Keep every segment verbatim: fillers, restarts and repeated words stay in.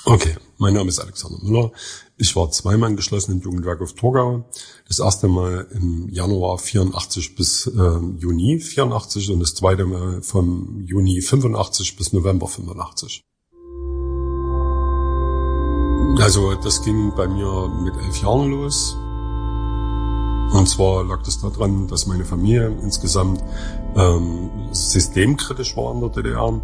Okay, mein Name ist Alexander Müller. Ich war zweimal in geschlossenem Jugendwerk auf Torgau. Das erste Mal im Januar vierundachtzig bis äh, Juni vierundachtzig und das zweite Mal vom Juni fünfundachtzig bis November fünfundachtzig. Also das ging bei mir mit elf Jahren los. Und zwar lag das daran, dass meine Familie insgesamt ähm, systemkritisch war in der D D R.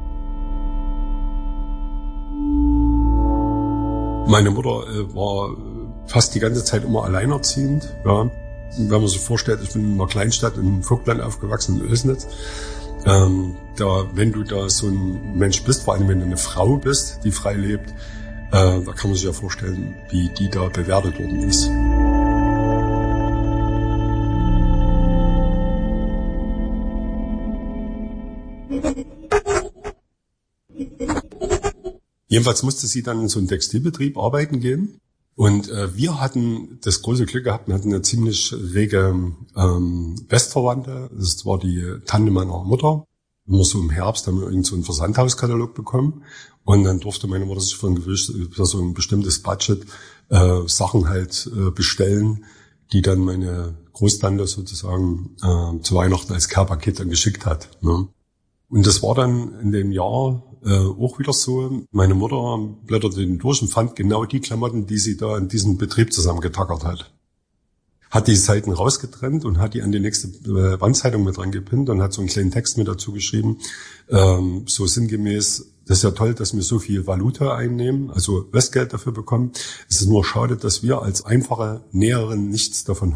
Meine Mutter äh, war fast die ganze Zeit immer alleinerziehend. Ja. Wenn man sich vorstellt, ich bin in einer Kleinstadt in Vogtland aufgewachsen, in Oelsnitz. Ähm, da, wenn du da so ein Mensch bist, vor allem wenn du eine Frau bist, die frei lebt, äh, da kann man sich ja vorstellen, wie die da bewertet worden ist. Jedenfalls musste sie dann in so einen Textilbetrieb arbeiten gehen. Und äh, wir hatten das große Glück gehabt, wir hatten eine ziemlich rege ähm, Westverwandte. Das war die Tante meiner Mutter. Immer so im Herbst haben wir irgend so einen Versandhauskatalog bekommen. Und dann durfte meine Mutter sich von für so ein bestimmtes Budget äh, Sachen halt äh, bestellen, die dann meine Großtante sozusagen äh, zu Weihnachten als Care-Paket dann geschickt hat. Ne? Und das war dann in dem Jahr äh, auch wieder so. Meine Mutter blätterte den durch und fand genau die Klamotten, die sie da in diesem Betrieb zusammengetackert hat. Hat die Seiten rausgetrennt und hat die an die nächste äh, Wandzeitung mit dran gepinnt und hat so einen kleinen Text mit dazu geschrieben, ähm, so sinngemäß: Das ist ja toll, dass wir so viel Valuta einnehmen, also Westgeld dafür bekommen. Es ist nur schade, dass wir als einfache Näherin nichts davon haben.